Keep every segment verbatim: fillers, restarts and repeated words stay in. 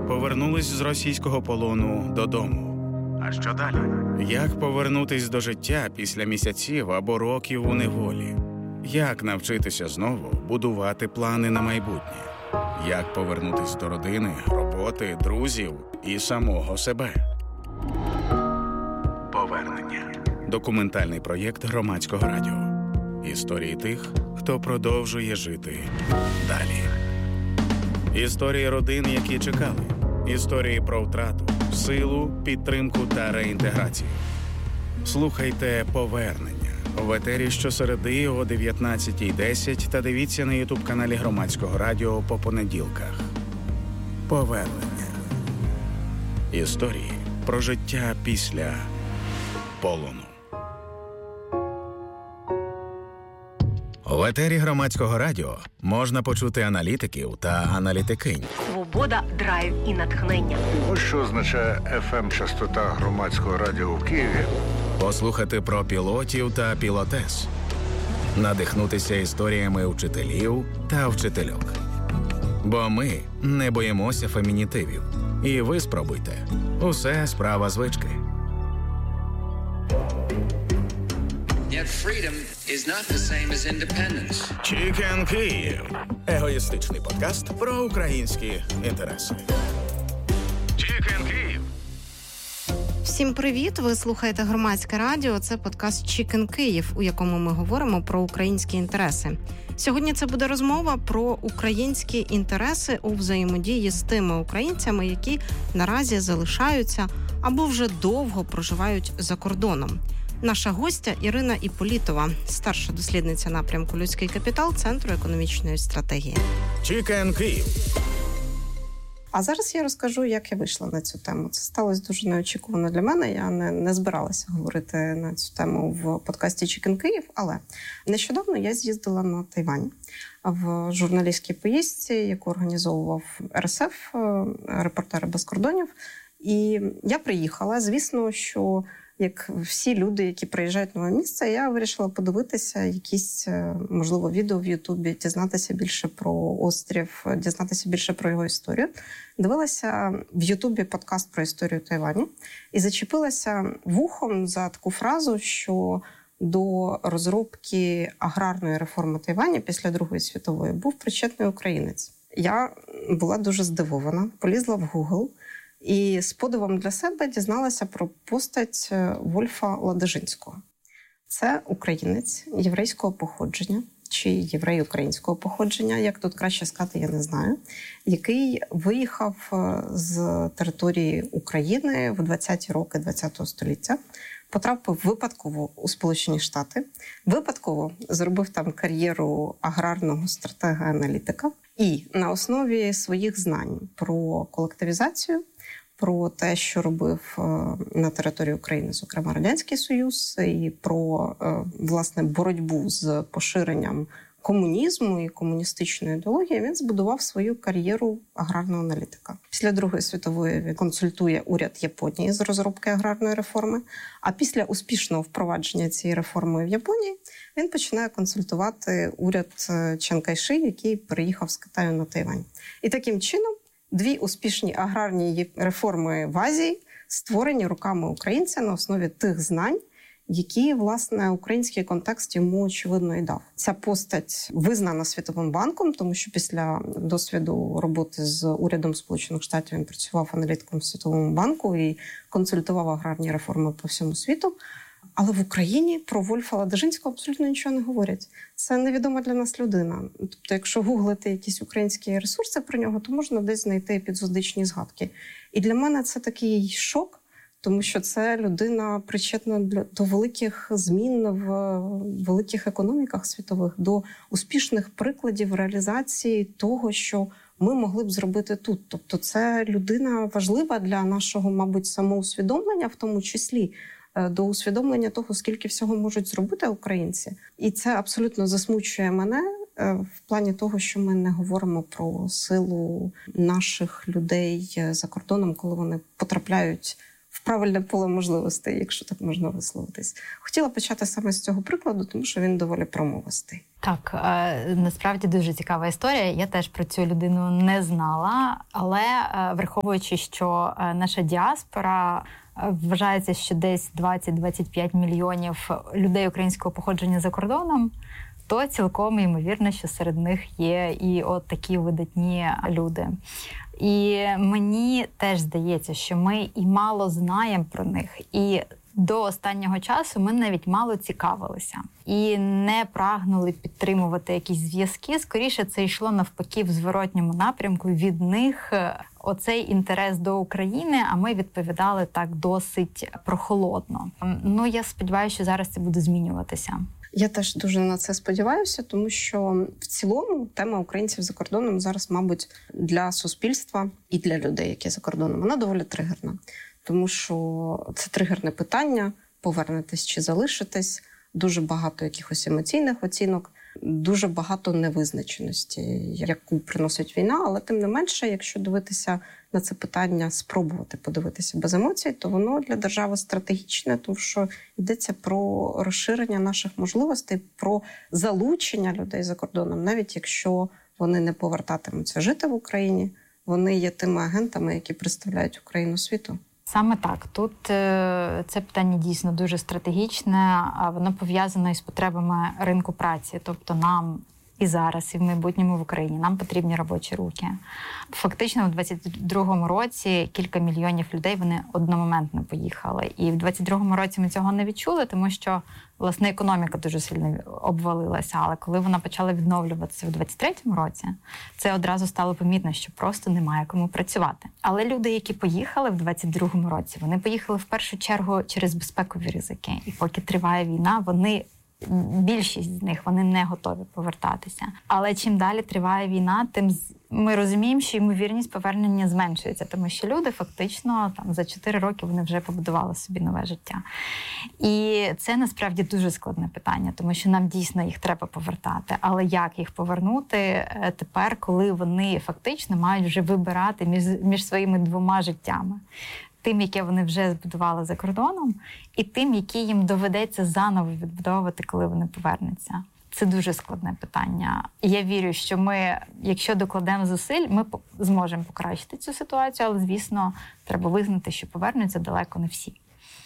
Повернулись з російського полону додому. А що далі? Як повернутись до життя після місяців або років у неволі? Як навчитися знову будувати плани на майбутнє? Як повернутись до родини, роботи, друзів і самого себе? Повернення. Документальний проєкт Громадського радіо. Історії тих, хто продовжує жити далі. Історії родин, які чекали. Історії про втрату, силу, підтримку та реінтеграцію. Слухайте «Повернення» в етері щосереди о дев'ятнадцятій десять та дивіться на ютуб-каналі Громадського радіо по понеділках. «Повернення». Історії про життя після полону. В етері Громадського радіо можна почути аналітиків та аналітикинь. Свобода, драйв і натхнення. Ось що означає еф ем-частота Громадського радіо в Києві. Послухати про пілотів та пілотес. Надихнутися історіями вчителів та вчительок. Бо ми не боїмося фемінітивів. І ви спробуйте. Усе справа звички. Yet freedom is not the same as independence. Chicken Київ. Егоїстичний подкаст про українські інтереси. Chicken Київ. Всім привіт! Ви слухаєте Громадське радіо. Це подкаст Chicken Київ, у якому ми говоримо про українські інтереси. Сьогодні це буде розмова про українські інтереси у взаємодії з тими українцями, які наразі залишаються або вже довго проживають за кордоном. Наша гостя Ірина Іполітова, старша дослідниця напрямку «Людський капітал» Центру економічної стратегії. Chicken Київ. А зараз я розкажу, як я вийшла на цю тему. Це сталося дуже неочікувано для мене. Я не, не збиралася говорити на цю тему в подкасті Chicken Київ, але нещодавно я з'їздила на Тайвань в журналістській поїздці, яку організовував ер ес еф, «Репортери без кордонів». І я приїхала. Звісно, що як всі люди, які приїжджають на нове місце, я вирішила подивитися якісь, можливо, відео в Ютубі, дізнатися більше про острів, дізнатися більше про його історію. Дивилася в Ютубі подкаст про історію Тайваню і зачепилася вухом за таку фразу, що до розробки аграрної реформи Тайваню після Другої світової був причетний українець. Я була дуже здивована, полізла в Google, і з подивом для себе дізналася про постать Вольфа Ладижинського. Це українець єврейського походження, чи єврей українського походження, як тут краще сказати, я не знаю, який виїхав з території України в двадцяті роки ХХ століття, потрапив випадково у Сполучені Штати, випадково зробив там кар'єру аграрного стратега-аналітика і на основі своїх знань про колективізацію, про те, що робив на території України, зокрема, Радянський Союз, і про, власне, боротьбу з поширенням комунізму і комуністичної ідеології, він збудував свою кар'єру аграрного аналітика. Після Другої світової він консультує уряд Японії з розробки аграрної реформи, а після успішного впровадження цієї реформи в Японії він починає консультувати уряд Чан Кайши, який переїхав з Китаю на Тайвань. І таким чином дві успішні аграрні реформи в Азії створені руками українця на основі тих знань, які, власне, український контекст йому, очевидно, і дав. Ця постать визнана Світовим банком, тому що після досвіду роботи з урядом Сполучених Штатів він працював аналітиком в Світовому банку і консультував аграрні реформи по всьому світу. Але в Україні про Вольфа Ладижинського абсолютно нічого не говорять. Це невідома для нас людина. Тобто, якщо гуглити якісь українські ресурси про нього, то можна десь знайти епізодичні згадки. І для мене це такий шок, тому що це людина причетна до великих змін в великих економіках світових, до успішних прикладів реалізації того, що ми могли б зробити тут. Тобто це людина важлива для нашого, мабуть, самоусвідомлення, в тому числі, до усвідомлення того, скільки всього можуть зробити українці. І це абсолютно засмучує мене в плані того, що ми не говоримо про силу наших людей за кордоном, коли вони потрапляють в правильне поле можливостей, якщо так можна висловитись. Хотіла почати саме з цього прикладу, тому що він доволі промовистий. Так, насправді дуже цікава історія. Я теж про цю людину не знала, але враховуючи, що наша діаспора вважається, що десь двадцять-двадцять п'ять мільйонів людей українського походження за кордоном, то цілком ймовірно, що серед них є і от такі видатні люди. І мені теж здається, що ми і мало знаємо про них, і до останнього часу ми навіть мало цікавилися і не прагнули підтримувати якісь зв'язки. Скоріше, це йшло навпаки в зворотньому напрямку. Від них оцей інтерес до України, а ми відповідали так досить прохолодно. Ну, я сподіваюся, що зараз це буде змінюватися. Я теж дуже на це сподіваюся, тому що в цілому тема українців за кордоном зараз, мабуть, для суспільства і для людей, які за кордоном, вона доволі тригерна. Тому що це тригерне питання, повернетесь чи залишитесь, дуже багато якихось емоційних оцінок, дуже багато невизначеності, яку приносить війна, але тим не менше, якщо дивитися на це питання, спробувати подивитися без емоцій, то воно для держави стратегічне, тому що йдеться про розширення наших можливостей, про залучення людей за кордоном, навіть якщо вони не повертатимуться жити в Україні, вони є тими агентами, які представляють Україну світу. Саме так. Тут е, це питання дійсно дуже стратегічне, а воно пов'язане із потребами ринку праці. Тобто нам і зараз, і в майбутньому в Україні нам потрібні робочі руки. Фактично, у двадцять другому році кілька мільйонів людей, вони одномоментно поїхали. І в двадцять другому році ми цього не відчули, тому що, власне, економіка дуже сильно обвалилася. Але коли вона почала відновлюватися в двадцять третьому році, це одразу стало помітно, що просто немає кому працювати. Але люди, які поїхали в двадцять другому році, вони поїхали в першу чергу через безпекові ризики. І поки триває війна, вони більшість з них, вони не готові повертатися. Але чим далі триває війна, тим ми розуміємо, що ймовірність повернення зменшується, тому що люди фактично там за чотири роки вони вже побудували собі нове життя. І це насправді дуже складне питання, тому що нам дійсно їх треба повертати. Але як їх повернути тепер, коли вони фактично мають вже вибирати між, між своїми двома життями? Тим, яке вони вже збудували за кордоном, і тим, які їм доведеться заново відбудовувати, коли вони повернуться. Це дуже складне питання. Я вірю, що ми, якщо докладемо зусиль, ми зможемо покращити цю ситуацію, але, звісно, треба визнати, що повернуться далеко не всі.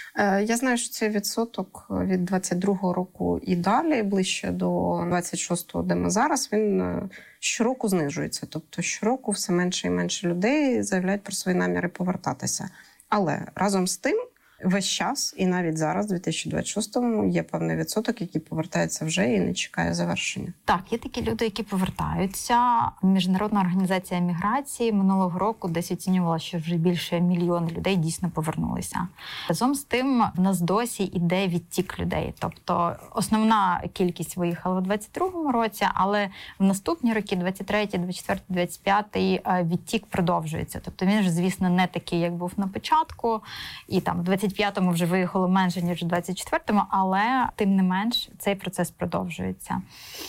Я знаю, що цей відсоток від двадцять другого року і далі, ближче до двадцять шостого, де ми зараз, він щороку знижується. Тобто щороку все менше і менше людей заявляють про свої наміри повертатися. Але разом з тим, весь час, і навіть зараз, у дві тисячі двадцять шостому, є певний відсоток, який повертається вже і не чекає завершення. Так, є такі люди, які повертаються. Міжнародна організація міграції минулого року десь оцінювала, що вже більше мільйона людей дійсно повернулися. Разом з тим, в нас досі йде відтік людей. Тобто основна кількість виїхала у двадцять другому році, але в наступні роки, двадцять третій, двадцять четвертий, двадцять п'ятий, відтік продовжується. Тобто він ж, звісно, не такий, як був на початку. І там в двадцять п'ятому вже виїхало менше, ніж у двадцять четвертому, але тим не менш цей процес продовжується.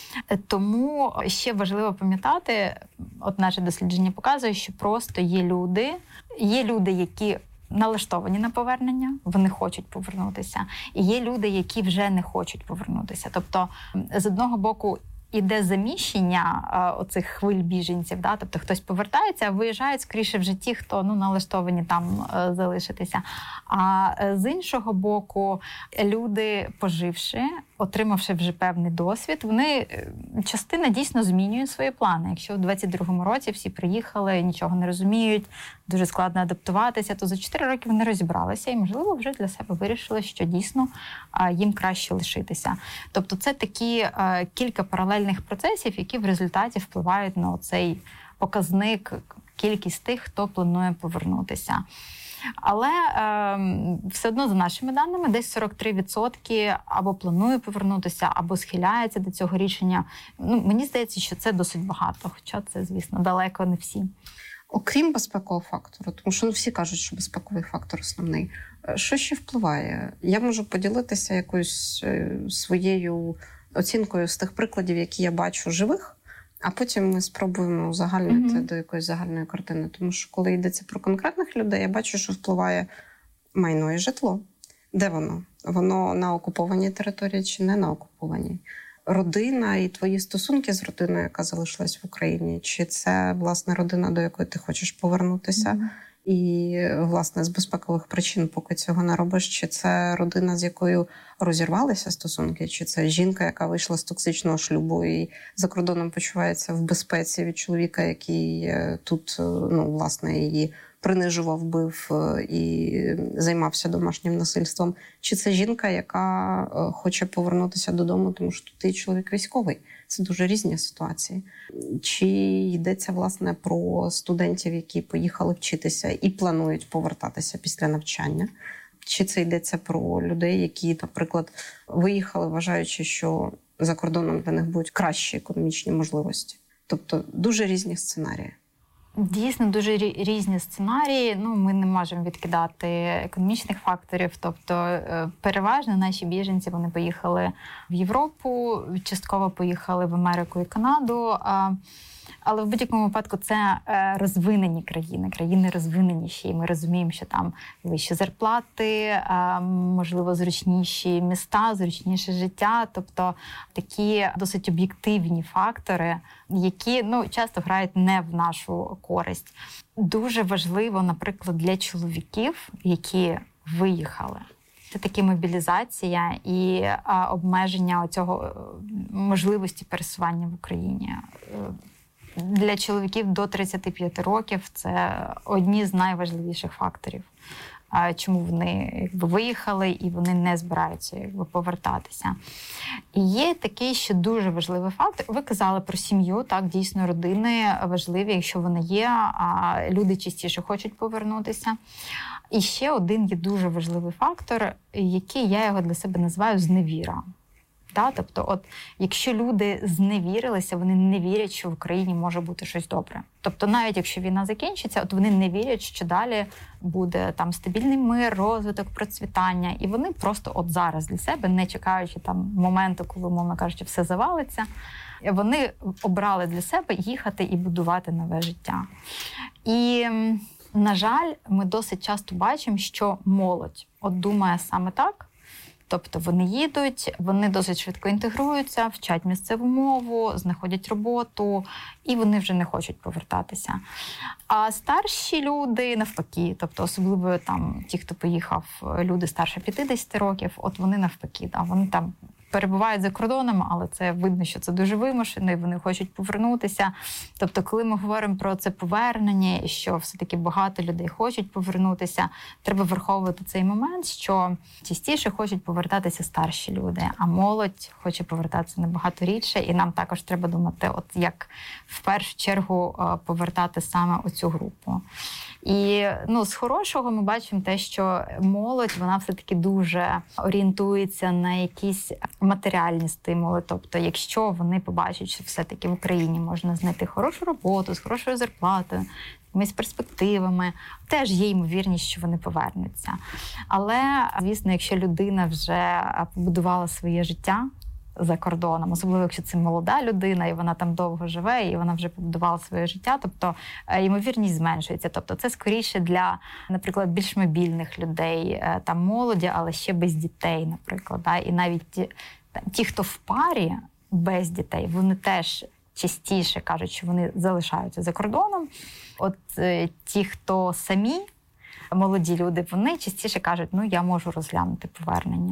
Тому ще важливо пам'ятати, от наше дослідження показує, що просто є люди, є люди, які налаштовані на повернення, вони хочуть повернутися, і є люди, які вже не хочуть повернутися. Тобто, з одного боку, іде заміщення а, оцих хвиль біженців, да? Тобто хтось повертається, а виїжджають скоріше вже ті, хто ну, налаштовані там а, залишитися. А з іншого боку, люди, поживши, отримавши вже певний досвід, вони, частина дійсно змінює свої плани. Якщо у двадцять другому році всі приїхали, нічого не розуміють, дуже складно адаптуватися, то за чотири роки вони розібралися і, можливо, вже для себе вирішили, що дійсно їм краще лишитися. Тобто це такі кілька паралельних процесів, які в результаті впливають на цей показник, кількість тих, хто планує повернутися. Але е, все одно, за нашими даними, десь сорок три відсотки або планує повернутися, або схиляється до цього рішення. Ну, мені здається, що це досить багато, хоча це, звісно, далеко не всі. Окрім безпекового фактору, тому що ну, всі кажуть, що безпековий фактор основний. Що ще впливає? Я можу поділитися якоюсь своєю оцінкою з тих прикладів, які я бачу живих, а потім ми спробуємо узагальнити mm-hmm. до якоїсь загальної картини. Тому що коли йдеться про конкретних людей, я бачу, що впливає майно і житло. Де воно? Воно на окупованій території чи не на окупованій? Родина і твої стосунки з родиною, яка залишилась в Україні, чи це, власне, родина, до якої ти хочеш повернутися, mm-hmm. і, власне, з безпекових причин поки цього не робиш, чи це родина, з якою розірвалися стосунки, чи це жінка, яка вийшла з токсичного шлюбу і за кордоном почувається в безпеці від чоловіка, який тут, ну, власне, її принижував, бив і займався домашнім насильством. Чи це жінка, яка хоче повернутися додому, тому що ти чоловік військовий. Це дуже різні ситуації. Чи йдеться, власне, про студентів, які поїхали вчитися і планують повертатися після навчання? Чи це йдеться про людей, які, наприклад, виїхали, вважаючи, що за кордоном для них будуть кращі економічні можливості? Тобто дуже різні сценарії. Дійсно, дуже різні сценарії. Ну, ми не можемо відкидати економічних факторів. Тобто, переважно наші біженці, вони поїхали в Європу, частково поїхали в Америку і Канаду. Але в будь-якому випадку це розвинені країни, країни розвиненіші. І ми розуміємо, що там вищі зарплати, можливо, зручніші міста, зручніше життя. Тобто такі досить об'єктивні фактори, які, ну, часто грають не в нашу користь. Дуже важливо, наприклад, для чоловіків, які виїхали. Це таки мобілізація і обмеження цього можливості пересування в Україні. Для чоловіків до тридцяти п'яти років це одні з найважливіших факторів, чому вони, якби, виїхали і вони не збираються, якби, повертатися. І є такий ще дуже важливий фактор. Ви казали про сім'ю, так, дійсно, родини важливі, якщо вони є, а люди частіше хочуть повернутися. І ще один є дуже важливий фактор, який я його для себе називаю зневіра. Да? Тобто, от, якщо люди зневірилися, вони не вірять, що в Україні може бути щось добре. Тобто, навіть якщо війна закінчиться, от вони не вірять, що далі буде там стабільний мир, розвиток, процвітання. І вони просто от зараз для себе, не чекаючи там моменту, коли, мовно кажучи, все завалиться, вони обрали для себе їхати і будувати нове життя. І, на жаль, ми досить часто бачимо, що молодь от думає саме так. Тобто вони їдуть, вони досить швидко інтегруються, вчать місцеву мову, знаходять роботу, і вони вже не хочуть повертатися. А старші люди навпаки, тобто особливо там ті, хто поїхав, люди старше п'ятдесят років, от вони навпаки, да, вони там перебувають за кордоном, але це видно, що це дуже вимушено, і вони хочуть повернутися. Тобто, коли ми говоримо про це повернення, що все-таки багато людей хочуть повернутися, треба враховувати цей момент, що частіше хочуть повертатися старші люди, а молодь хоче повертатися набагато рідше, і нам також треба думати, от як в першу чергу повертати саме оцю групу. І, ну, з хорошого ми бачимо те, що молодь, вона все-таки дуже орієнтується на якісь матеріальні стимули. Тобто, якщо вони побачать, що все-таки в Україні можна знайти хорошу роботу, з хорошою зарплатою, з якимись перспективами, теж є ймовірність, що вони повернуться. Але, звісно, якщо людина вже побудувала своє життя за кордоном, особливо, якщо це молода людина, і вона там довго живе, і вона вже побудувала своє життя, тобто ймовірність зменшується. Тобто це скоріше для, наприклад, більш мобільних людей, там молоді, але ще без дітей, наприклад. Да? І навіть ті, ті, хто в парі без дітей, вони теж частіше кажуть, що вони залишаються за кордоном. От ті, хто самі, молоді люди, вони частіше кажуть, ну, я можу розглянути повернення.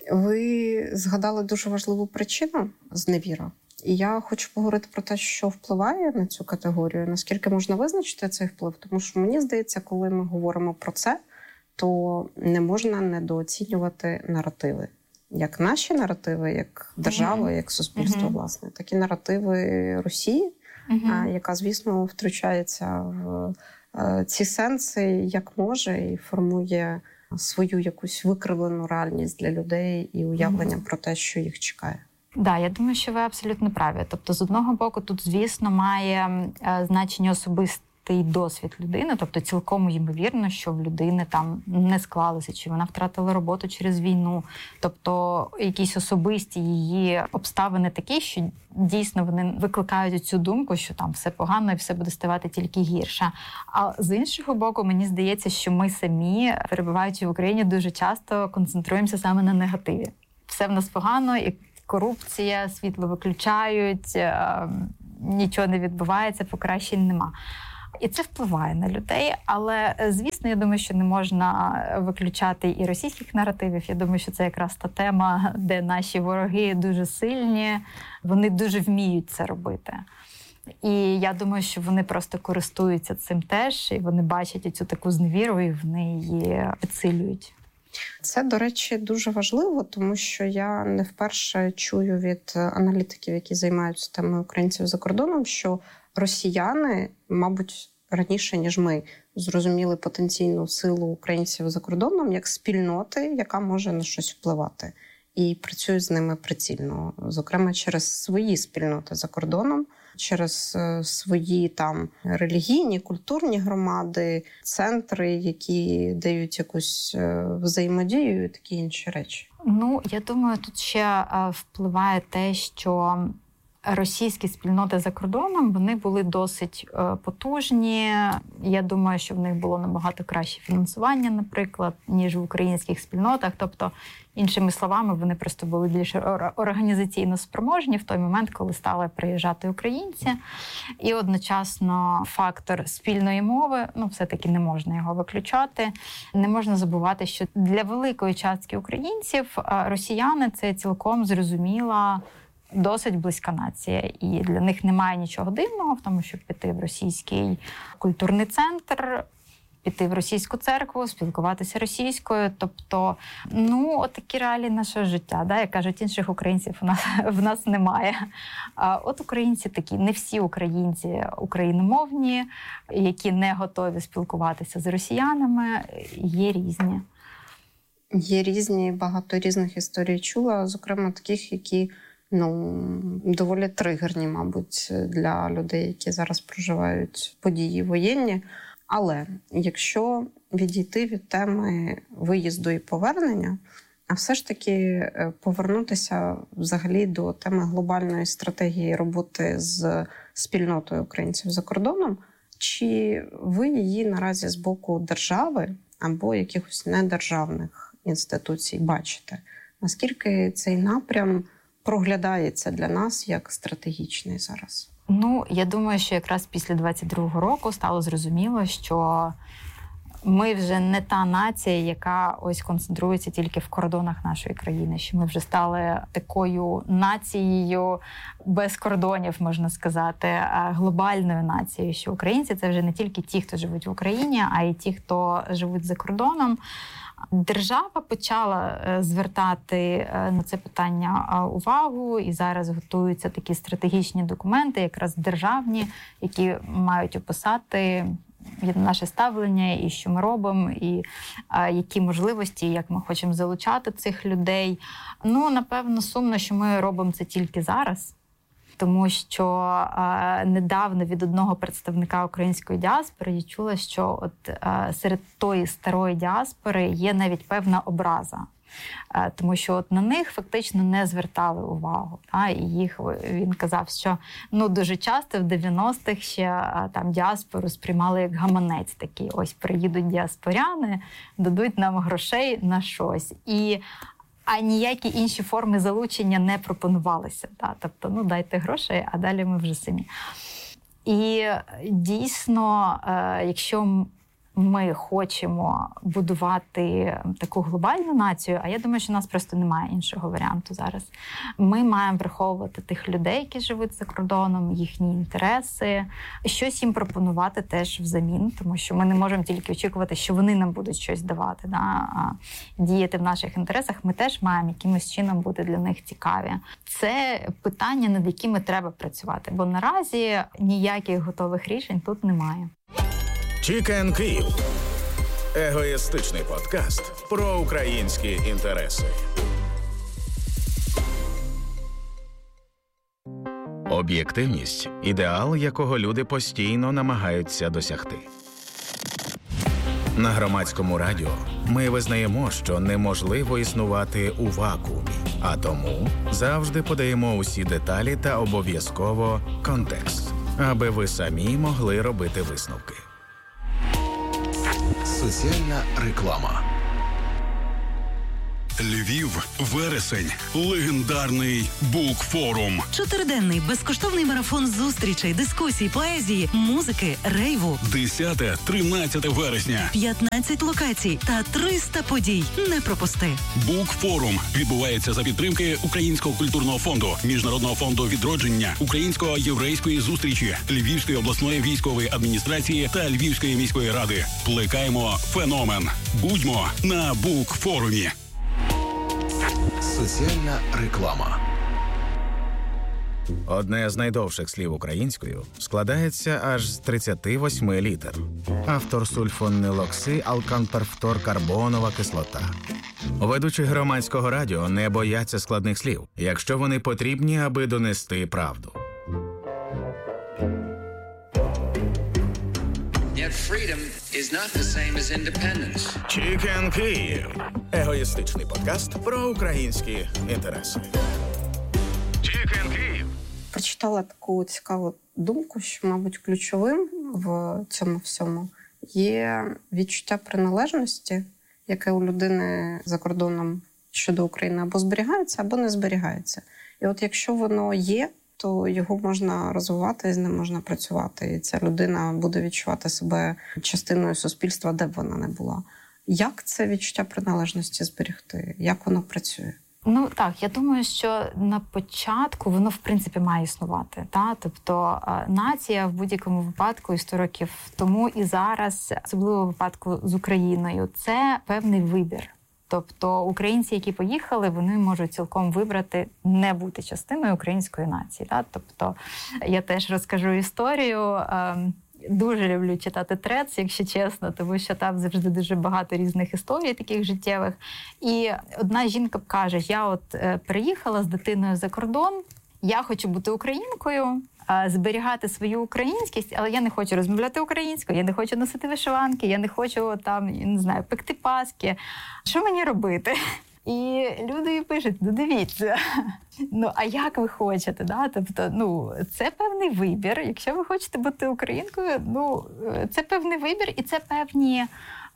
Ви згадали дуже важливу причину – зневіра. І я хочу поговорити про те, що впливає на цю категорію, наскільки можна визначити цей вплив. Тому що, мені здається, коли ми говоримо про це, то не можна недооцінювати наративи. Як наші наративи, як держава, mm-hmm. як суспільство, mm-hmm. власне, так і наративи Росії, mm-hmm. яка, звісно, втручається в ці сенси, як може, і формує свою якусь викривлену реальність для людей і уявлення mm-hmm. про те, що їх чекає. Так, да, я думаю, що ви абсолютно праві. Тобто, з одного боку, тут, звісно, має значення особисте враховувати і досвід людини, тобто цілком ймовірно, що в людини там не склалося, чи вона втратила роботу через війну, тобто якісь особисті її обставини такі, що дійсно вони викликають цю думку, що там все погано і все буде ставати тільки гірше. А з іншого боку, мені здається, що ми самі, перебуваючи в Україні, дуже часто концентруємося саме на негативі. Все в нас погано, і корупція, світло виключають, нічого не відбувається, покращень нема. І це впливає на людей, але, звісно, я думаю, що не можна виключати і російських наративів. Я думаю, що це якраз та тема, де наші вороги дуже сильні, вони дуже вміють це робити. І я думаю, що вони просто користуються цим теж, і вони бачать цю таку зневіру, і вони її підсилюють. Це, до речі, дуже важливо, тому що я не вперше чую від аналітиків, які займаються темою українців за кордоном, що росіяни, мабуть, раніше, ніж ми, зрозуміли потенційну силу українців за кордоном як спільноти, яка може на щось впливати. І працюють з ними прицільно, зокрема через свої спільноти за кордоном, через свої там релігійні, культурні громади, центри, які дають якусь взаємодію і такі інші речі. Ну, я думаю, тут ще впливає те, що російські спільноти за кордоном, вони були досить потужні. Я думаю, що в них було набагато краще фінансування, наприклад, ніж в українських спільнотах. Тобто, іншими словами, вони просто були більш організаційно спроможні в той момент, коли стали приїжджати українці. І одночасно фактор спільної мови, ну, все-таки не можна його виключати. Не можна забувати, що для великої частки українців росіяни – це цілком зрозуміла, досить близька нація. І для них немає нічого дивного в тому, щоб піти в російський культурний центр, піти в російську церкву, спілкуватися російською. Тобто, ну, от такі реалії нашого життя. Да? Як кажуть, інших українців в нас, в нас немає. А от українці такі, не всі українці україномовні, які не готові спілкуватися з росіянами, є різні. Є різні, багато різних історій чула, зокрема таких, які ну, доволі тригерні, мабуть, для людей, які зараз проживають події воєнні. Але якщо відійти від теми виїзду і повернення, а все ж таки повернутися взагалі до теми глобальної стратегії роботи з спільнотою українців за кордоном, чи ви її наразі з боку держави або якихось недержавних інституцій бачите? Наскільки цей напрям проглядається для нас як стратегічний зараз? Ну, я думаю, що якраз після двадцять другого року стало зрозуміло, що ми вже не та нація, яка ось концентрується тільки в кордонах нашої країни, що ми вже стали такою нацією без кордонів, можна сказати, глобальною нацією, що українці – це вже не тільки ті, хто живуть в Україні, а й ті, хто живуть за кордоном. Держава почала звертати на це питання увагу, і зараз готуються такі стратегічні документи, якраз державні, які мають описати наше ставлення, і що ми робимо, і а, які можливості, як ми хочемо залучати цих людей. Ну, напевно, сумно, що ми робимо це тільки зараз. Тому що а, недавно від одного представника української діаспори я чула, що от а, серед тої старої діаспори є навіть певна образа. А, тому що от на них фактично не звертали увагу. Та? І їх, він казав, що ну, дуже часто в дев'яностих ще а, там діаспору сприймали як гаманець такий. Ось приїдуть діаспоряни, дадуть нам грошей на щось. І а ніякі інші форми залучення не пропонувалися. Та? Тобто, ну, дайте грошей, а далі ми вже самі. І дійсно, якщо ми хочемо будувати таку глобальну націю, а я думаю, що у нас просто немає іншого варіанту зараз. Ми маємо враховувати тих людей, які живуть за кордоном, їхні інтереси, щось їм пропонувати теж взамін, тому що ми не можемо тільки очікувати, що вони нам будуть щось давати, да? А діяти в наших інтересах. Ми теж маємо якимось чином бути для них цікаві. Це питання, над якими треба працювати, бо наразі ніяких готових рішень тут немає. Чікен Київ. Егоїстичний подкаст про українські інтереси. Об'єктивність – ідеал, якого люди постійно намагаються досягти. На Громадському радіо ми визнаємо, що неможливо існувати у вакуумі, а тому завжди подаємо усі деталі та обов'язково контекст, аби ви самі могли робити висновки. Соціальна реклама. Львів, вересень, легендарний Букфорум. Чотириденний безкоштовний марафон зустрічей, дискусій, поезії, музики, рейву. десяте-тринадцяте вересня. п'ятнадцять локацій та триста подій. Не пропусти. Букфорум відбувається за підтримки Українського культурного фонду, Міжнародного фонду відродження, Українсько-єврейської зустрічі, Львівської обласної військової адміністрації та Львівської міської ради. Плекаємо феномен. Будьмо на Букфорумі. Соціальна реклама. Одне з найдовших слів українською складається аж з тридцяти восьми літер. Автор сульфонилокси алканперфторкарбонова кислота. Ведучі Громадського радіо не бояться складних слів, якщо вони потрібні, аби донести правду. Yet freedom is not the same as independence. Чікен Київ. Егоїстичний подкаст про українські інтереси. Чікен Київ. Прочитала таку цікаву думку, що, мабуть, ключовим в цьому всьому є відчуття приналежності, яке у людини за кордоном щодо України або зберігається, або не зберігається. І от якщо воно є, то його можна розвивати, з ним можна працювати. І ця людина буде відчувати себе частиною суспільства, де б вона не була. Як це відчуття приналежності зберегти? Як воно працює? Ну так, я думаю, що на початку воно в принципі має існувати. Та? Тобто нація в будь-якому випадку і сто років тому і зараз, особливо в випадку з Україною, це певний вибір. Тобто українці, які поїхали, вони можуть цілком вибрати не бути частиною української нації. Та? Тобто я теж розкажу історію. Дуже люблю читати Threads, якщо чесно, тому що там завжди дуже багато різних історій таких життєвих. І одна жінка каже, я от приїхала з дитиною за кордон, я хочу бути українкою, зберігати свою українськість, але я не хочу розмовляти українською, я не хочу носити вишиванки, я не хочу там, не знаю, пекти паски. Що мені робити? І люди пишуть, ну дивіться, ну а як ви хочете, да? Тобто, ну це певний вибір. Якщо ви хочете бути українкою, ну це певний вибір і це певні,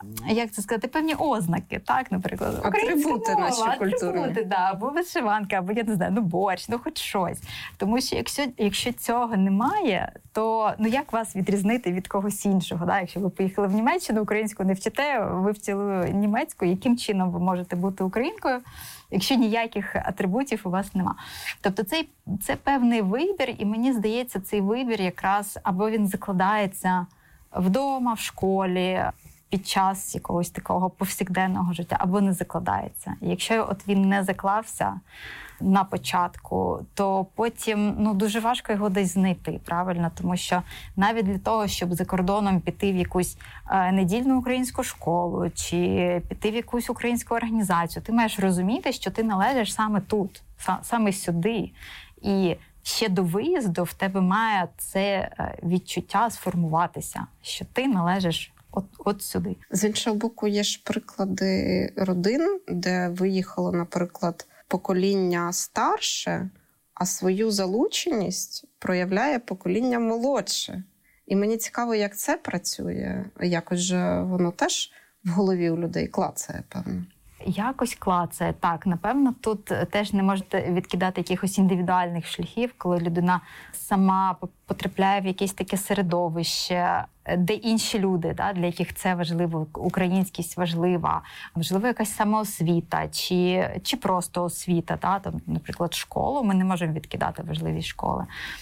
як це сказати, певні ознаки, так, наприклад, атрибути нашої культури. Атрибути, да, або вишиванка, або я не знаю, ну борщ, ну хоч щось. Тому що якщо, якщо цього немає, то ну як вас відрізнити від когось іншого? Да? Якщо ви поїхали в Німеччину, українську не вчите, вивчили німецьку, яким чином ви можете бути українкою, якщо ніяких атрибутів у вас нема. Тобто це, це певний вибір, і мені здається, цей вибір якраз або він закладається вдома, в школі, під час якогось такого повсякденного життя, або не закладається. І якщо от він не заклався на початку, то потім ну, дуже важко його десь знайти, правильно? Тому що навіть для того, щоб за кордоном піти в якусь е, недільну українську школу чи піти в якусь українську організацію, ти маєш розуміти, що ти належиш саме тут, саме сюди. І ще до виїзду в тебе має це відчуття сформуватися, що ти належиш От, от сюди. З іншого боку, є ж приклади родин, де виїхало, наприклад, покоління старше, а свою залученість проявляє покоління молодше. І мені цікаво, як це працює. Якось же воно теж в голові у людей клацає, певно. Якось клацає, так. Напевно, тут теж не можете відкидати якихось індивідуальних шляхів, коли людина сама потрапляє в якесь таке середовище, де інші люди, да, для яких це важливо, українськість важлива, важлива якась самоосвіта чи, чи просто освіта. Да, там, наприклад, школу, ми не можемо відкидати важливість школи.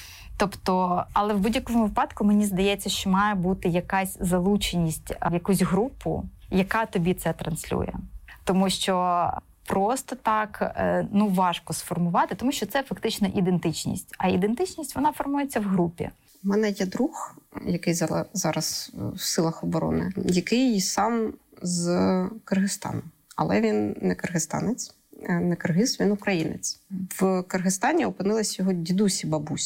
Тобто, але в будь-якому випадку мені здається, що має бути якась залученість в якусь групу, яка тобі це транслює. Тому що просто так ну, важко сформувати, тому що це фактично ідентичність. А ідентичність, вона формується в групі. У мене є друг, який зараз в силах оборони, який сам з Киргизстану. Але він не киргизстанець, не киргиз, він українець. В Киргизстані опинились його дідусь і бабуся.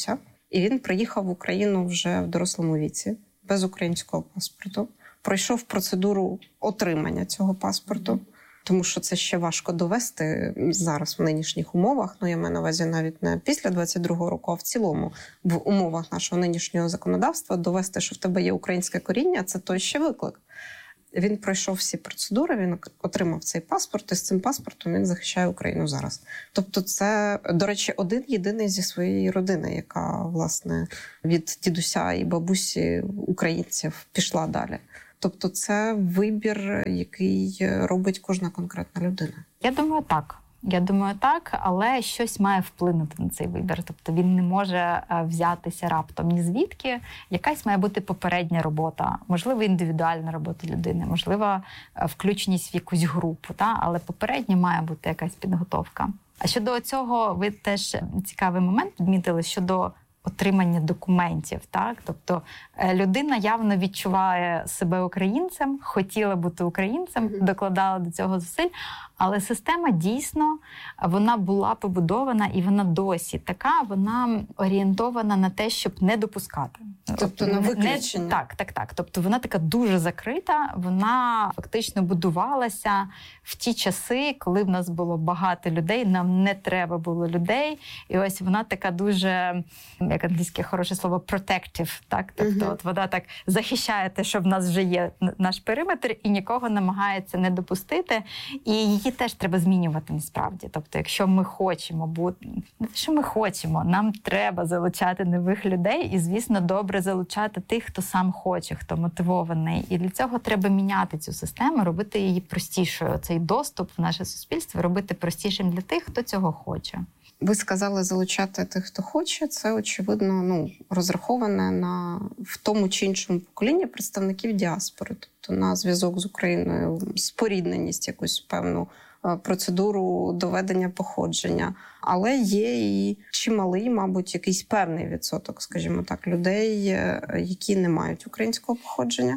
І він приїхав в Україну вже в дорослому віці, без українського паспорту. Пройшов процедуру отримання цього паспорту, тому що це ще важко довести зараз в нинішніх умовах. Ну, я маю на увазі навіть не після двадцять другого року, а в цілому в умовах нашого нинішнього законодавства довести, що в тебе є українське коріння, це той ще виклик. Він пройшов всі процедури, він отримав цей паспорт, і з цим паспортом він захищає Україну зараз. Тобто це, до речі, один-єдиний зі своєї родини, яка, власне, від дідуся і бабусі українців пішла далі. Тобто це вибір, який робить кожна конкретна людина. Я думаю, так. Я думаю, так, але щось має вплинути на цей вибір. Тобто він не може взятися раптом ні звідки. Якась має бути попередня робота, можливо, індивідуальна робота людини, можливо, включеність в якусь групу, та? Але попередня має бути якась підготовка. А щодо цього, ви теж цікавий момент підмітили щодо отримання документів, так? Тобто людина явно відчуває себе українцем, хотіла бути українцем, mm-hmm. докладала до цього зусиль, але система дійсно, вона була побудована і вона досі така, вона орієнтована на те, щоб не допускати. Тобто на виключення? Не, так, так, так. Тобто вона така дуже закрита, вона фактично будувалася в ті часи, коли в нас було багато людей, нам не треба було людей, і ось вона така дуже, як англійське хороше слово, protective, так? Тобто uh-huh. от вона так захищає те, що в нас вже є наш периметр, і нікого намагається не допустити, і її теж треба змінювати насправді. Тобто, якщо ми хочемо бути, що ми хочемо, нам треба залучати нових людей, і, звісно, добре залучати тих, хто сам хоче, хто мотивований. І для цього треба міняти цю систему, робити її простішою. Цей доступ в наше суспільство робити простішим для тих, хто цього хоче. Ви сказали залучати тих, хто хоче. Це, очевидно, ну, розраховане на в тому чи іншому поколінні представників діаспори. Тобто на зв'язок з Україною, спорідненість, якусь певну процедуру доведення походження. Але є і чималий, мабуть, якийсь певний відсоток, скажімо так, людей, які не мають українського походження,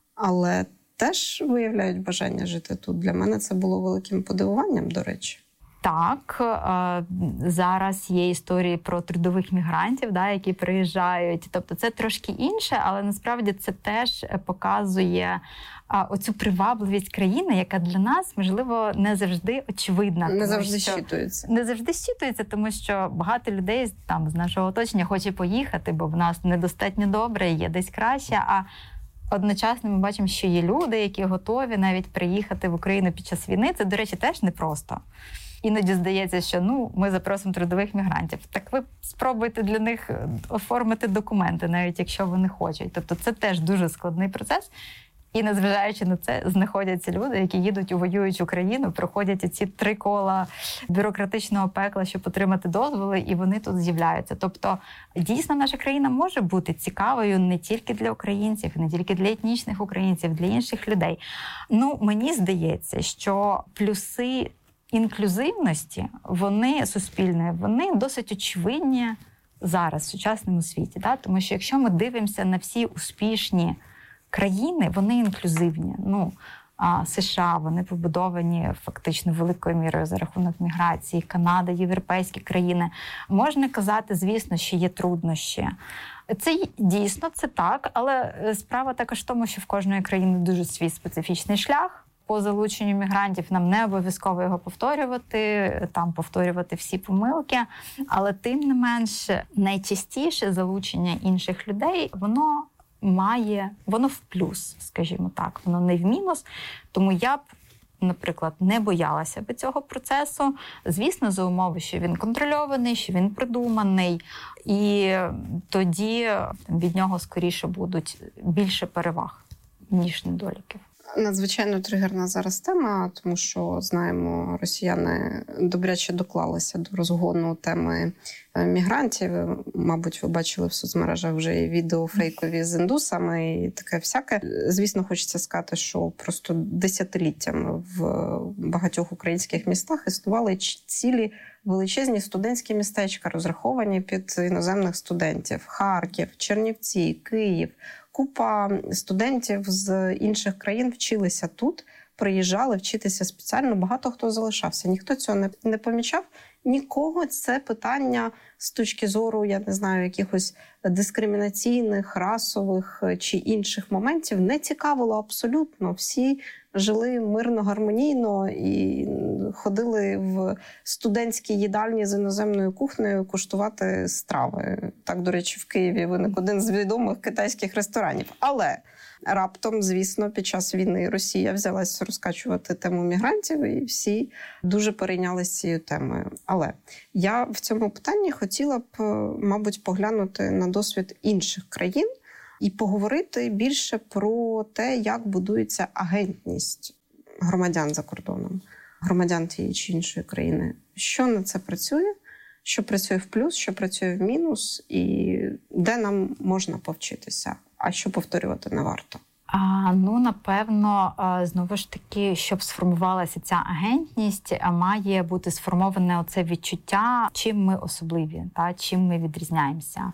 але теж виявляють бажання жити тут. Для мене це було великим подивуванням, до речі. Так, зараз є історії про трудових мігрантів, да, які приїжджають. Тобто це трошки інше, але насправді це теж показує оцю привабливість країни, яка для нас, можливо, не завжди очевидна. Не завжди щитується. Не завжди щитується, тому що багато людей там з нашого оточення хоче поїхати, бо в нас недостатньо добре, є десь краще, а одночасно ми бачимо, що є люди, які готові навіть приїхати в Україну під час війни. Це, до речі, теж непросто. Іноді здається, що ну, ми запросимо трудових мігрантів. Так ви спробуйте для них оформити документи, навіть якщо вони хочуть. Тобто це теж дуже складний процес. І незважаючи на це, знаходяться люди, які їдуть у воюючу країну, проходять ці три кола бюрократичного пекла, щоб отримати дозволи, і вони тут з'являються. Тобто, дійсно, наша країна може бути цікавою не тільки для українців, не тільки для етнічних українців, для інших людей. Ну, мені здається, що плюси інклюзивності, вони суспільної, вони досить очевидні зараз в сучасному світі. Да? Тому що якщо ми дивимося на всі успішні країни, вони інклюзивні. Ну, а США, вони побудовані фактично великою мірою за рахунок міграції, Канада, європейські країни. Можна казати, звісно, що є труднощі. Це дійсно, це так, але справа також в тому, що в кожної країни дуже свій специфічний шлях. По залученню мігрантів нам не обов'язково його повторювати, там повторювати всі помилки, але тим не менш найчастіше залучення інших людей, воно має, воно в плюс, скажімо так, воно не в мінус. Тому я б, наприклад, не боялася би цього процесу. Звісно, за умови, що він контрольований, що він продуманий, і тоді від нього скоріше будуть більше переваг, ніж недоліків. Надзвичайно тригерна зараз тема, тому що, знаємо, росіяни добряче доклалися до розгону теми мігрантів. Мабуть, ви бачили в соцмережах вже і відео фейкові з індусами і таке всяке. Звісно, хочеться сказати, що просто десятиліттями в багатьох українських містах існували цілі величезні студентські містечка, розраховані під іноземних студентів. Харків, Чернівці, Київ. Купа студентів з інших країн вчилися тут, приїжджали вчитися спеціально. Багато хто залишався. Ніхто цього не, не помічав, нікого це питання з точки зору, я не знаю, якихось дискримінаційних, расових чи інших моментів не цікавило абсолютно. Всі жили мирно, гармонійно і ходили в студентські їдальні з іноземною кухнею куштувати страви. Так, до речі, в Києві виник один з відомих китайських ресторанів. Але раптом, звісно, під час війни Росія взялась розкачувати тему мігрантів, і всі дуже перейнялися цією темою. Але я в цьому питанні хотіла б, мабуть, поглянути на досвід інших країн і поговорити більше про те, як будується агентність громадян за кордоном, громадян тієї чи іншої країни. Що на це працює, що працює в плюс, що працює в мінус, і де нам можна повчитися, а що повторювати не варто. А, ну, напевно, знову ж таки, щоб сформувалася ця агентність, має бути сформоване оце відчуття, чим ми особливі, та, чим ми відрізняємося.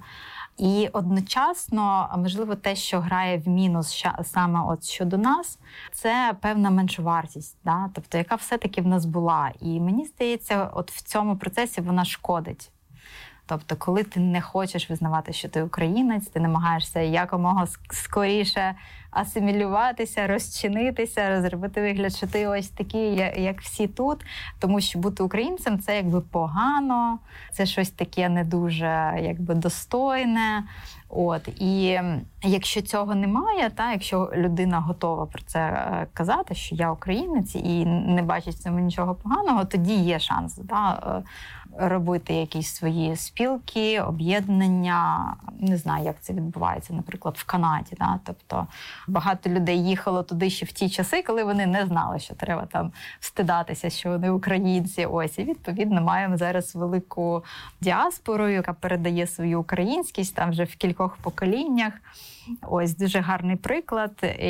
І одночасно, можливо, те, що грає в мінус саме от щодо нас, це певна меншовартість, да? Тобто, яка все-таки в нас була. І мені здається, от в цьому процесі вона шкодить. Тобто, коли ти не хочеш визнавати, що ти українець, ти намагаєшся якомога скоріше асимілюватися, розчинитися, розробити вигляд, що ти ось такий, як всі тут. Тому що бути українцем – це якби погано, це щось таке не дуже якби достойне. От. І якщо цього немає, та, якщо людина готова про це казати, що я українець і не бачить в цьому нічого поганого, тоді є шанс, та, робити якісь свої спілки, об'єднання. Не знаю, як це відбувається, наприклад, в Канаді. Та. Тобто багато людей їхало туди ще в ті часи, коли вони не знали, що треба там встидатися, що вони українці. Ось, і відповідно маємо зараз велику діаспору, яка передає свою українськість там вже в кількох поколіннях. Ось, дуже гарний приклад.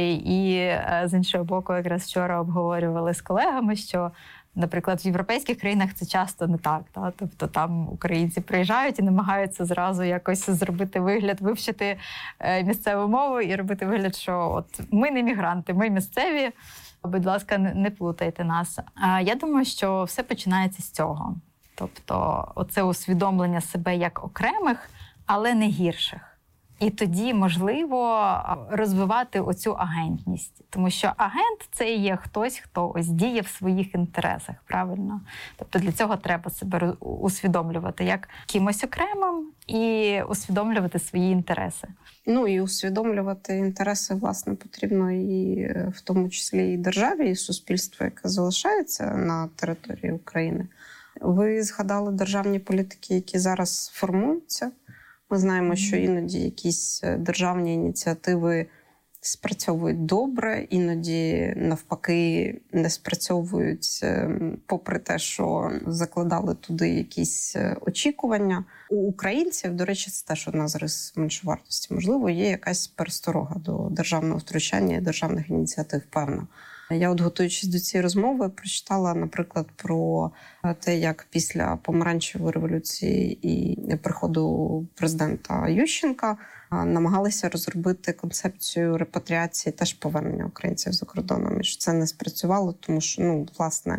І з іншого боку, якраз вчора обговорювали з колегами, що, наприклад, в європейських країнах це часто не так. Та? Тобто там українці приїжджають і намагаються зразу якось зробити вигляд, вивчити місцеву мову і робити вигляд, що от ми не мігранти, ми місцеві, будь ласка, не плутайте нас. Я думаю, що все починається з цього. Тобто оце усвідомлення себе як окремих, але не гірших. І тоді можливо розвивати оцю агентність. Тому що агент – це є хтось, хто ось діє в своїх інтересах, правильно? Тобто для цього треба себе усвідомлювати як кимось окремим і усвідомлювати свої інтереси. Ну і усвідомлювати інтереси, власне, потрібно і в тому числі і державі, і суспільству, яке залишається на території України. Ви згадали державні політики, які зараз формуються. Ми знаємо, що іноді якісь державні ініціативи спрацьовують добре, іноді, навпаки, не спрацьовують, попри те, що закладали туди якісь очікування. У українців, до речі, це теж одна з рис меншовартості. Можливо, є якась пересторога до державного втручання і державних ініціатив, певно. Я от, готуючись до цієї розмови, прочитала, наприклад, про те, як після помаранчевої революції і приходу президента Ющенка намагалися розробити концепцію репатріації, теж повернення українців за кордоном. І що це не спрацювало, тому що, ну, власне,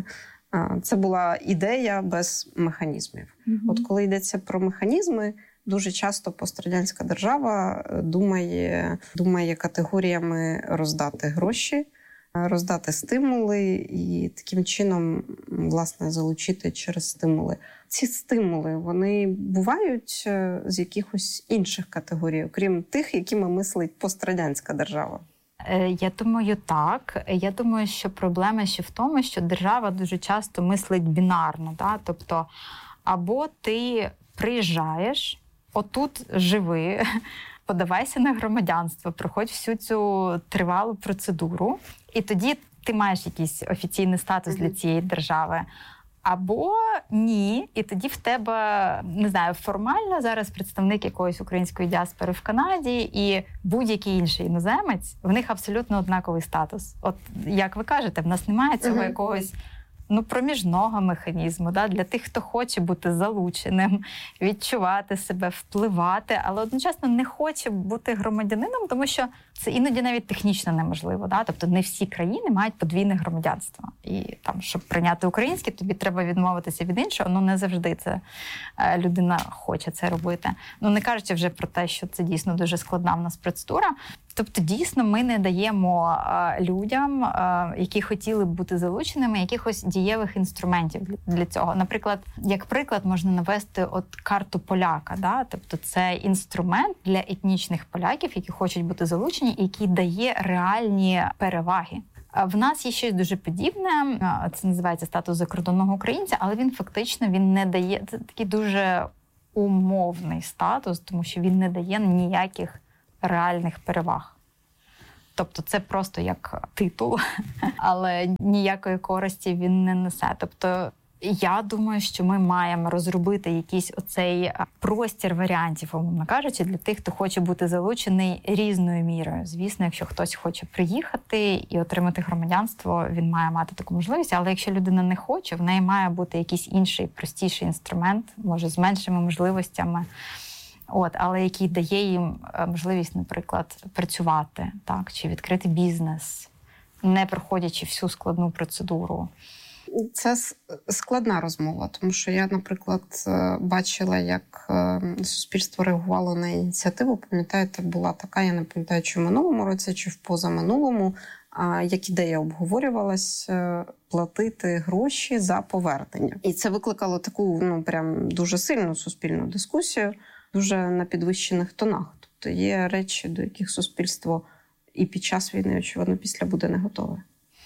це була ідея без механізмів. Mm-hmm. От коли йдеться про механізми, дуже часто пострадянська держава думає, думає категоріями роздати гроші, роздати стимули і таким чином, власне, залучити через стимули. Ці стимули, вони бувають з якихось інших категорій, окрім тих, якими мислить пострадянська держава? Я думаю, так. Я думаю, що проблема ще в тому, що держава дуже часто мислить бінарно. Да? Тобто, або ти приїжджаєш, отут живи, подавайся на громадянство, проходь всю цю тривалу процедуру, і тоді ти маєш якийсь офіційний статус для цієї держави. Або ні, і тоді в тебе, не знаю, формально зараз представник якоїсь української діаспори в Канаді і будь-який інший іноземець, в них абсолютно однаковий статус. От, як ви кажете, в нас немає цього uh-huh. якогось ну, проміжного механізму, да, для тих, хто хоче бути залученим, відчувати себе, впливати, але одночасно не хоче бути громадянином, тому що це іноді навіть технічно неможливо. Да? Тобто не всі країни мають подвійне громадянство. І там, щоб прийняти українське, тобі треба відмовитися від іншого, ну не завжди це е, людина хоче це робити. Ну не кажучи вже про те, що це дійсно дуже складна в нас процедура. Тобто, дійсно, ми не даємо е, людям, е, які хотіли б бути залученими, якихось дієвих інструментів для, для цього. Наприклад, як приклад можна навести от карту поляка. Да? Тобто це інструмент для етнічних поляків, які хочуть бути залучені, який дає реальні переваги. В нас є щось дуже подібне, це називається статус закордонного українця, але він фактично він не дає, це такий дуже умовний статус, тому що він не дає ніяких реальних переваг. Тобто це просто як титул, але ніякої користі він не несе. Тобто я думаю, що ми маємо розробити якийсь оцей простір варіантів, умовно кажучи, для тих, хто хоче бути залучений різною мірою. Звісно, якщо хтось хоче приїхати і отримати громадянство, він має мати таку можливість, але якщо людина не хоче, в неї має бути якийсь інший, простіший інструмент, може з меншими можливостями, От, але який дає їм можливість, наприклад, працювати, так, чи відкрити бізнес, не проходячи всю складну процедуру. Це складна розмова, тому що я, наприклад, бачила, як суспільство реагувало на ініціативу. Пам'ятаєте, була така, я не пам'ятаю, чи в минулому році, чи в позаминулому, як ідея обговорювалась платити гроші за повернення. І це викликало таку, ну, прям дуже сильну суспільну дискусію, дуже на підвищених тонах. Тобто є речі, до яких суспільство і під час війни, очевидно, після буде не готове.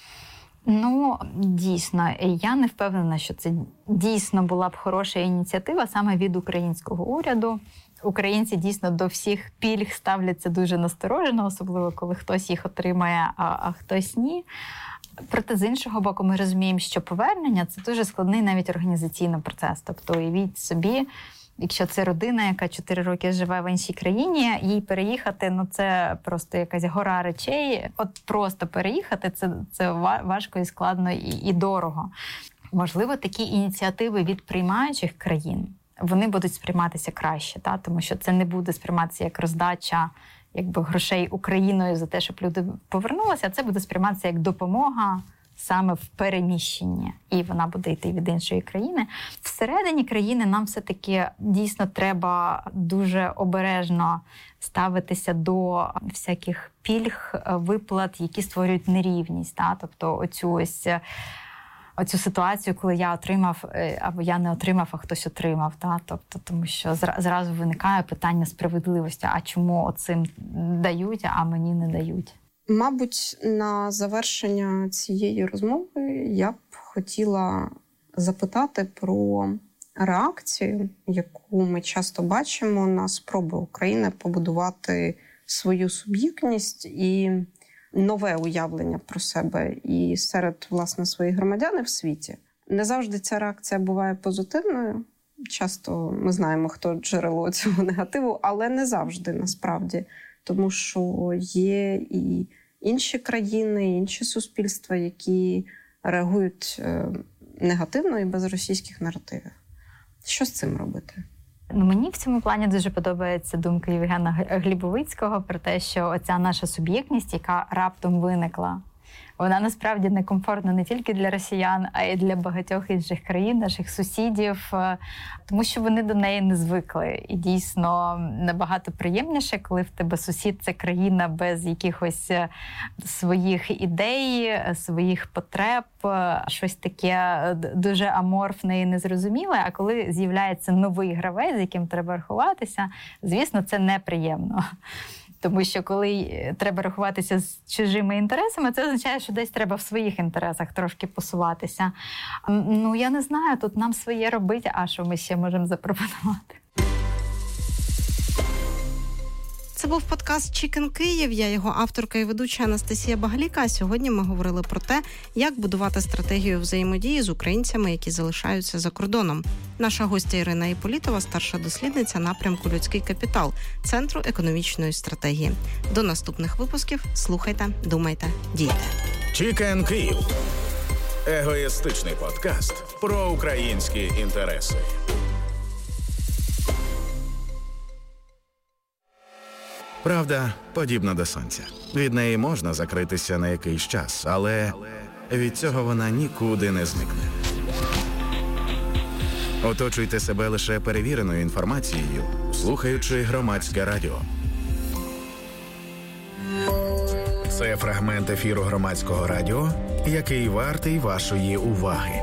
Ну, дійсно, я не впевнена, що це дійсно була б хороша ініціатива саме від українського уряду. Українці дійсно до всіх пільг ставляться дуже насторожено, особливо коли хтось їх отримає, а, а хтось ні. Проте, з іншого боку, ми розуміємо, що повернення – це дуже складний навіть організаційний процес. Тобто, уявіть собі, якщо це родина, яка чотири роки живе в іншій країні, їй переїхати, ну це просто якась гора речей. От просто переїхати, це, це важко і складно, і, і дорого. Можливо, такі ініціативи від приймаючих країн, вони будуть сприйматися краще, та? Тому що це не буде сприйматися як роздача якби, грошей Україною за те, щоб люди повернулися, а це буде сприйматися як допомога саме в переміщенні, і вона буде йти від іншої країни. Всередині країни нам все-таки дійсно треба дуже обережно ставитися до всяких пільг, виплат, які створюють нерівність. Та? Тобто оцю ось оцю ситуацію, коли я отримав, або я не отримав, а хтось отримав. Та? Тобто, тому що зразу виникає питання справедливості, а чому оцим дають, а мені не дають. Мабуть, на завершення цієї розмови я б хотіла запитати про реакцію, яку ми часто бачимо на спроби України побудувати свою суб'єктність і нове уявлення про себе і серед, власне, своїх громадян в світі. Не завжди ця реакція буває позитивною. Часто ми знаємо, хто джерело цього негативу, але не завжди, насправді. Тому що є і інші країни, і інші суспільства, які реагують негативно і без російських наративів. Що з цим робити? Ну, мені в цьому плані дуже подобається думка Євгена Глібовицького про те, що оця наша суб'єктність, яка раптом виникла, вона насправді некомфортна не тільки для росіян, а й для багатьох інших країн, наших сусідів, тому що вони до неї не звикли. І дійсно набагато приємніше, коли в тебе сусід – це країна без якихось своїх ідей, своїх потреб, щось таке дуже аморфне і незрозуміле. А коли з'являється новий гравець, з яким треба рахуватися, звісно, це неприємно. Тому що коли треба рахуватися з чужими інтересами, це означає, що десь треба в своїх інтересах трошки посуватися. Ну, я не знаю, тут нам своє робити, а що ми ще можемо запропонувати. Це був подкаст «Чікен Київ». Я його авторка і ведуча Анастасія Багаліка. Сьогодні ми говорили про те, як будувати стратегію взаємодії з українцями, які залишаються за кордоном. Наша гостя Ірина Іполітова, старша дослідниця напрямку «Людський капітал» Центру економічної стратегії. До наступних випусків. Слухайте, думайте, дійте. «Чікен Київ» Егоїстичний подкаст про українські інтереси. Правда подібна до сонця. Від неї можна закритися на якийсь час, але від цього вона нікуди не зникне. Оточуйте себе лише перевіреною інформацією, слухаючи Громадське радіо. Це фрагмент ефіру Громадського радіо, який вартий вашої уваги.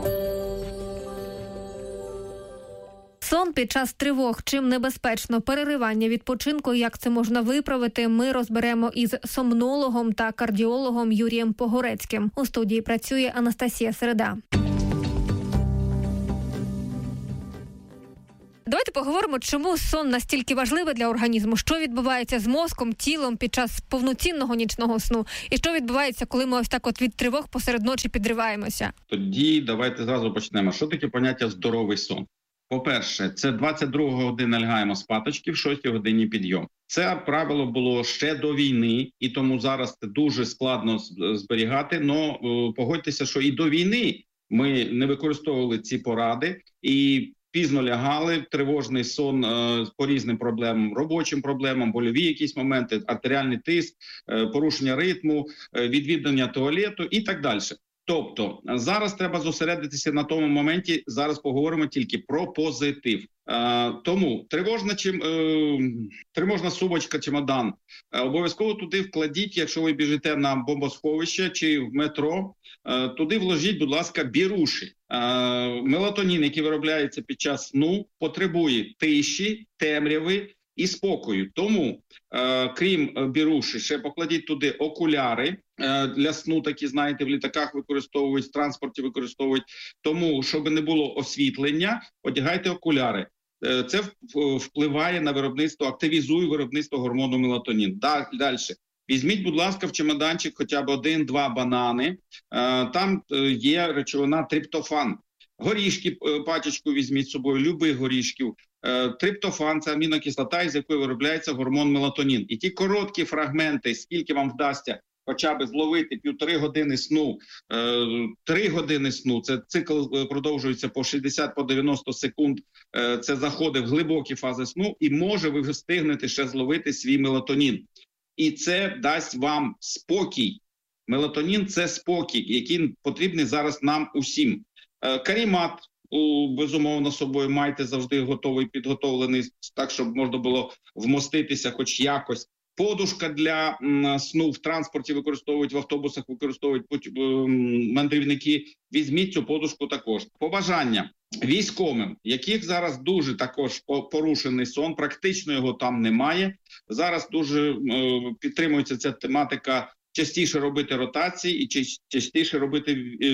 Сон під час тривог. Чим небезпечно переривання відпочинку, як це можна виправити, ми розберемо із сомнологом та кардіологом Юрієм Погорецьким. У студії працює Анастасія Середа. Давайте поговоримо, чому сон настільки важливий для організму, що відбувається з мозком, тілом під час повноцінного нічного сну, і що відбувається, коли ми ось так от від тривог посеред ночі підриваємося. Тоді давайте зразу почнемо. Що таке поняття здоровий сон? По-перше, це двадцять друга година лягаємо спаточки, в шостій годині підйом. Це правило було ще до війни, і тому зараз це дуже складно зберігати, но погодьтеся, що і до війни ми не використовували ці поради, і пізно лягали, тривожний сон е, по різним проблемам, робочим проблемам, больові якісь моменти, артеріальний тиск, е, порушення ритму, е, відвідування туалету і так далі. Тобто зараз треба зосередитися на тому моменті, зараз поговоримо тільки про позитив. Е, тому тривожна, чим, е, тривожна сумочка, чемодан, е, обов'язково туди вкладіть, якщо ви біжите на бомбосховище чи в метро, е, туди вложіть, будь ласка, біруші. Е, мелатонін, який виробляється під час сну, потребує тиші, темряви і спокою. Тому, е, крім біруші, ще покладіть туди окуляри е, для сну, такі, знаєте, в літаках використовують, в транспорті використовують. Тому, щоб не було освітлення, одягайте окуляри. Е, це впливає на виробництво, активізує виробництво гормону мелатонін. Далі. Візьміть, будь ласка, в чемоданчик хоча б один-два банани. Е, там є речовина триптофан. Горішки, пачечку візьміть з собою, любих горішків. Триптофан – це амінокислота, із якої виробляється гормон мелатонін. І ті короткі фрагменти, скільки вам вдасться хоча б зловити півтори години сну, три години сну, це цикл продовжується по шістдесят по дев'яносто секунд, це заходи в глибокі фази сну, і може ви встигнете ще зловити свій мелатонін. І це дасть вам спокій. Мелатонін – це спокій, який потрібний зараз нам усім. Карімат, безумовно, собою майте завжди готовий, підготовлений, так, щоб можна було вмоститися хоч якось. Подушка для м, сну в транспорті використовують, в автобусах використовують м, мандрівники. Візьміть цю подушку також. Побажання військовим, яких зараз дуже також порушений сон, практично його там немає. Зараз дуже е, підтримується ця тематика частіше робити ротації і частіше робити е,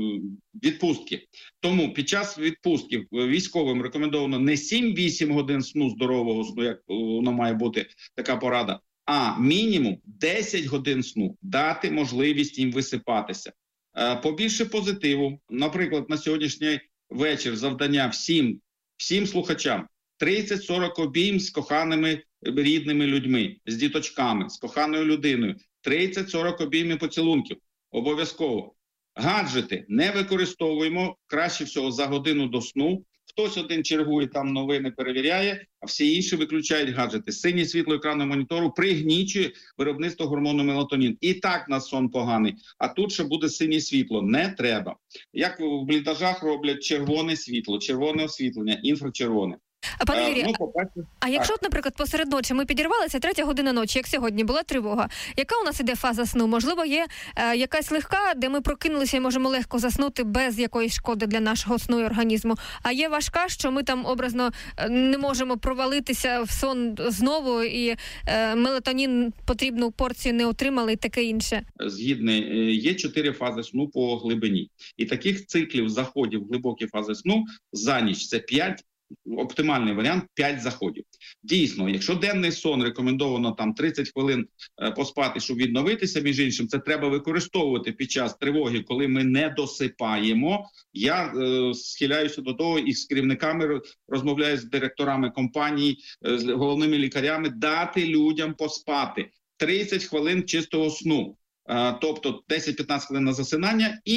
відпустки. Тому під час відпустки військовим рекомендовано не сім-вісім годин сну, здорового сну, як воно має бути така порада, а мінімум десять годин сну, дати можливість їм висипатися. Е, побільше позитиву, наприклад, на сьогоднішній вечір завдання всім, всім слухачам, тридцять-сорок обійм з коханими рідними людьми, з діточками, з коханою людиною, тридцять-сорок обіймів поцілунків. Обов'язково. Гаджети не використовуємо, краще всього за годину до сну. Хтось один чергує, там новини перевіряє, а всі інші виключають гаджети. Синє світло екрану монітору пригнічує виробництво гормону мелатонін. І так на сон поганий. А тут ще буде синє світло. Не треба. Як в бліндажах роблять червоне світло, червоне освітлення, інфрачервоне. А пане Юрію, ну, а якщо, от, наприклад, посеред ночі ми підірвалися, третя година ночі, як сьогодні, була тривога, яка у нас іде фаза сну? Можливо, є е, якась легка, де ми прокинулися і можемо легко заснути без якоїсь шкоди для нашого сну і організму, а є важка, що ми там образно не можемо провалитися в сон знову і е, мелатонін потрібну порцію не отримали і таке інше? Згідно, є чотири фази сну по глибині. І таких циклів заходів в глибокі фази сну за ніч – це п'ять. Оптимальний варіант – п'ять заходів. Дійсно, якщо денний сон рекомендовано там тридцять хвилин е, поспати, щоб відновитися, між іншим, це треба використовувати під час тривоги, коли ми не досипаємо. Я е, схиляюся до того і з керівниками розмовляю з директорами компаній, е, з головними лікарями, дати людям поспати. тридцять хвилин чистого сну, е, тобто десять-п'ятнадцять хвилин на засинання і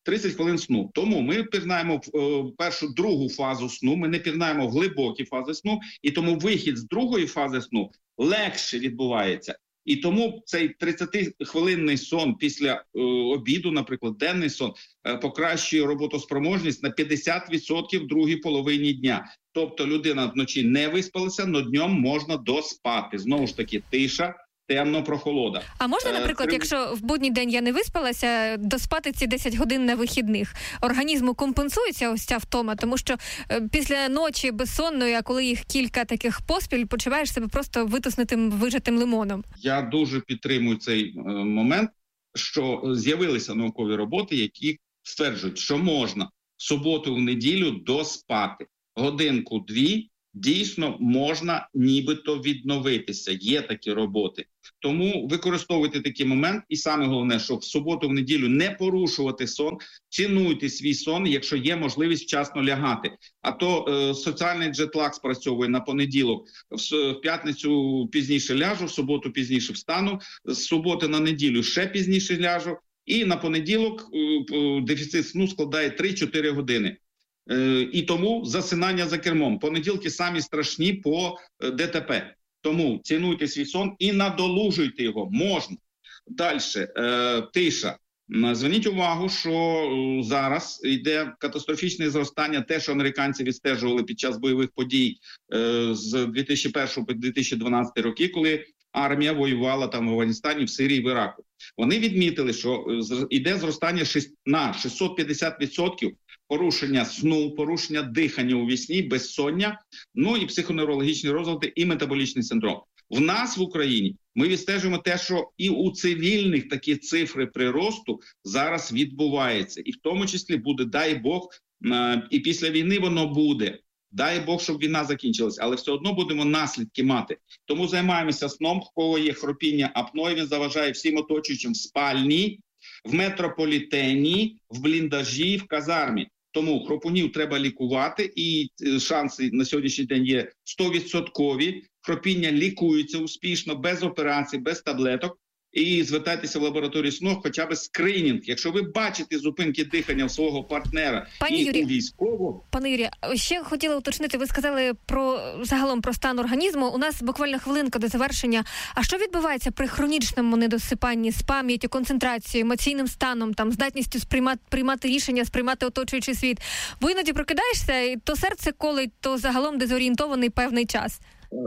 тридцять хвилин сну. Тому ми пірнаємо в е, першу, другу фазу сну, ми не пірнаємо в глибокі фази сну, і тому вихід з другої фази сну легше відбувається. І тому цей тридцятихвилинний сон після е, обіду, наприклад, денний сон, е, покращує роботоспроможність на п'ятдесят відсотків в другій половині дня. Тобто людина вночі не виспалася, но днем можна доспати. Знову ж таки, тиша, темно, прохолода. А можна, наприклад, е, якщо в будній день я не виспалася, доспати ці десять годин на вихідних? Організму компенсується ось ця втома? Тому що е, після ночі безсонної, а коли їх кілька таких поспіль, почуваєш себе просто витиснутим, вижатим лимоном. Я дуже підтримую цей е, момент, що з'явилися наукові роботи, які стверджують, що можна в суботу, в неділю доспати. Годинку-дві дійсно можна нібито відновитися. Є такі роботи. Тому використовуйте такий момент. І саме головне, що в суботу, в неділю не порушувати сон, цінуйте свій сон, якщо є можливість вчасно лягати. А то е, соціальний джетлаг спрацьовує на понеділок. В, в п'ятницю пізніше ляжу, в суботу пізніше встану, з суботи на неділю ще пізніше ляжу. І на понеділок е, е, дефіцит сну складає три-чотири години. І тому засинання за кермом. Понеділки самі страшні по ДТП. Тому цінуйте свій сон і надолужуйте його. Можна. Далі. Е, тиша. Зверніть увагу, що зараз йде катастрофічне зростання, те, що американці відстежували під час бойових подій е, з дві тисячі першого по дві тисячі дванадцятий роки, коли армія воювала там в Афганістані, в Сирії, в Іраку. Вони відмітили, що йде зростання на шістсот п'ятдесят відсотків порушення сну, порушення дихання у вісні, безсоння, ну і психоневрологічні розлади, і метаболічний синдром. В нас в Україні ми відстежуємо те, що і у цивільних такі цифри приросту зараз відбуваються. І в тому числі буде, дай Бог, і після війни воно буде. Дай Бог, щоб війна закінчилася, але все одно будемо наслідки мати. Тому займаємося сном, в кого є хропіння апної, він заважає всім оточуючим в спальні, в метрополітені, в бліндажі, в казармі. Тому хропунів треба лікувати, і шанси на сьогоднішній день є сто відсотків. Хропіння лікується успішно, без операцій, без таблеток. І звертайтеся в лабораторію сну, хоча б скринінг. Якщо ви бачите зупинки дихання в свого партнера Пані і Юрі, у військового... Пане Юрію, ще хотіла уточнити, ви сказали про загалом про стан організму. У нас буквально хвилинка до завершення. А що відбувається при хронічному недосипанні з пам'яттю, концентрацією, емоційним станом, там, здатністю сприймати, приймати рішення, сприймати оточуючий світ? Бо іноді прокидаєшся, і то серце колить, то загалом дезорієнтований певний час.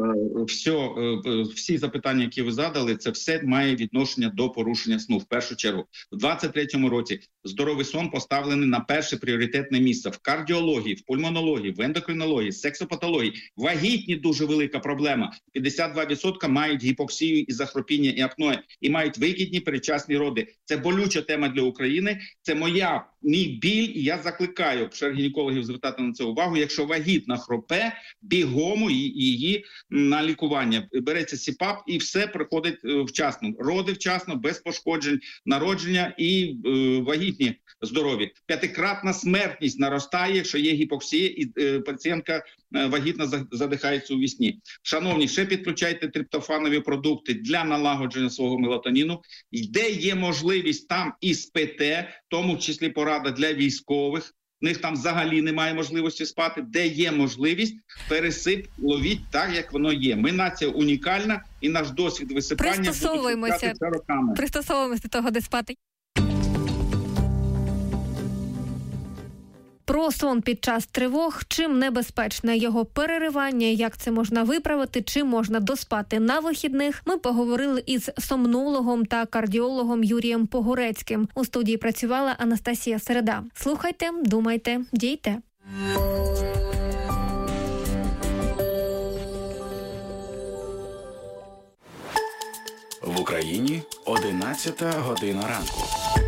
Все, всі запитання, які ви задали, це все має відношення до порушення сну. В першу чергу, в двадцять третьому році здоровий сон поставлений на перше пріоритетне місце в кардіології, в пульмонології, в ендокринології, сексопатології. Вагітні дуже велика проблема. п'ятдесят два відсотки мають гіпоксію і захропіння і апноe, і мають вигідні передчасні роди. Це болюча тема для України. Це моя мій біль, і я закликаю пшер-гінекологів звертати на це увагу. Якщо вагітна хропе, бігом її на лікування. Береться сіпап і все приходить вчасно. Роди вчасно, без пошкоджень, народження і е, вагітні здорові. П'ятикратна смертність наростає, якщо є гіпоксія і е, пацієнтка е, вагітна задихається у вісні. Шановні, ще підключайте триптофанові продукти для налагодження свого мелатоніну. Де є можливість, там і спите, в тому числі порада для військових. В них там взагалі немає можливості спати. Де є можливість, пересип, ловіть так, як воно є. Ми нація унікальна, і наш досвід висипання Пристосовуємося, роками. Пристосовуємося до того, де спати. Про сон під час тривог, чим небезпечне його переривання, як це можна виправити, чи можна доспати на вихідних, ми поговорили із сомнологом та кардіологом Юрієм Погорецьким. У студії працювала Анастасія Середа. Слухайте, думайте, дійте. В Україні одинадцята година ранку.